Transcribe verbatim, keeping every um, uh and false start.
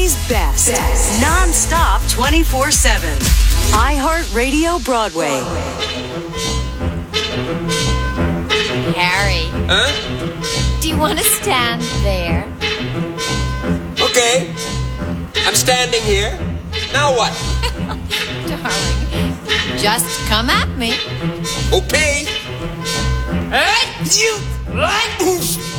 Country's best. best. Non-stop twenty-four seven. iHeartRadio Broadway. Harry. Huh? Do you want to stand there? Okay. I'm standing here. Now what? Darling, just come at me. Okay. Hey, you! Right?